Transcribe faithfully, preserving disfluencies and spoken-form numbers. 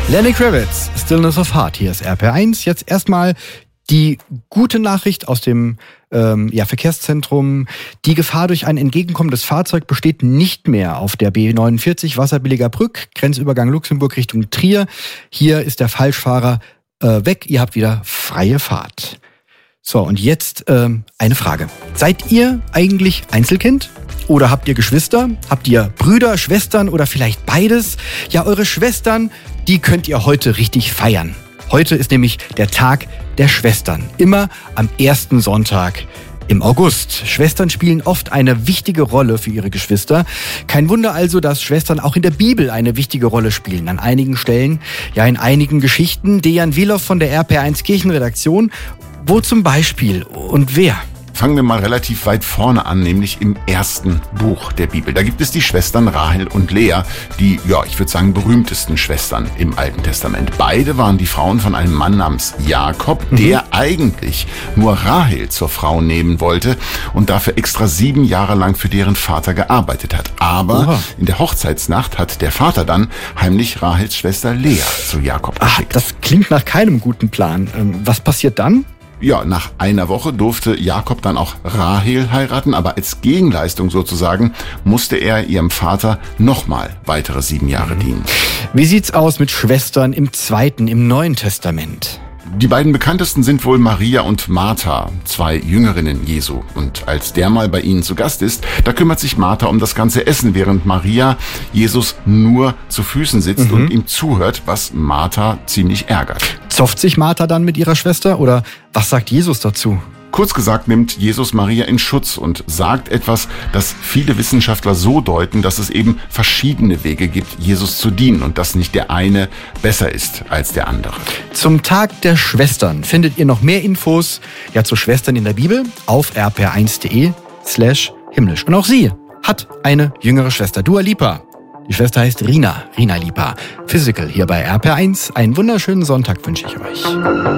Lenny Kravitz, Stillness of Heart, hier ist R P R eins. Jetzt erstmal die gute Nachricht aus dem ähm, ja, Verkehrszentrum. Die Gefahr durch ein entgegenkommendes Fahrzeug besteht nicht mehr auf der B neunundvierzig Wasserbilliger Brück, Grenzübergang Luxemburg Richtung Trier. Hier ist der Falschfahrer äh, weg, ihr habt wieder freie Fahrt. So, und jetzt ähm, eine Frage. Seid ihr eigentlich Einzelkind? Oder habt ihr Geschwister? Habt ihr Brüder, Schwestern oder vielleicht beides? Ja, eure Schwestern, die könnt ihr heute richtig feiern. Heute ist nämlich der Tag der Schwestern. Immer am ersten Sonntag im August. Schwestern spielen oft eine wichtige Rolle für ihre Geschwister. Kein Wunder also, dass Schwestern auch in der Bibel eine wichtige Rolle spielen. An einigen Stellen, ja in einigen Geschichten. Dejan Wilow von der R P R eins Kirchenredaktion. Wo zum Beispiel und wer? Fangen wir mal relativ weit vorne an, nämlich im ersten Buch der Bibel. Da gibt es die Schwestern Rahel und Lea, die, ja, ich würde sagen, berühmtesten Schwestern im Alten Testament. Beide waren die Frauen von einem Mann namens Jakob, mhm. der eigentlich nur Rahel zur Frau nehmen wollte und dafür extra sieben Jahre lang für deren Vater gearbeitet hat. Aber Oha. in der Hochzeitsnacht hat der Vater dann heimlich Rahels Schwester Lea zu Jakob geschickt. Ach, das klingt nach keinem guten Plan. Was passiert dann? Ja, nach einer Woche durfte Jakob dann auch Rahel heiraten, aber als Gegenleistung sozusagen musste er ihrem Vater nochmal weitere sieben Jahre dienen. Wie sieht's aus mit Schwestern im Zweiten, im Neuen Testament? Die beiden bekanntesten sind wohl Maria und Martha, zwei Jüngerinnen Jesu. Und als der mal bei ihnen zu Gast ist, da kümmert sich Martha um das ganze Essen, während Maria Jesus nur zu Füßen sitzt mhm. und ihm zuhört, was Martha ziemlich ärgert. Zofft sich Martha dann mit ihrer Schwester oder was sagt Jesus dazu? Kurz gesagt nimmt Jesus Maria in Schutz und sagt etwas, das viele Wissenschaftler so deuten, dass es eben verschiedene Wege gibt, Jesus zu dienen und dass nicht der eine besser ist als der andere. Zum Tag der Schwestern findet ihr noch mehr Infos ja, zu Schwestern in der Bibel auf r p r eins punkt d e slash himmlisch. Und auch sie hat eine jüngere Schwester, Dua Lipa. Die Schwester heißt Rina, Rina Lipa. Physical hier bei R P R eins. Einen wunderschönen Sonntag wünsche ich euch.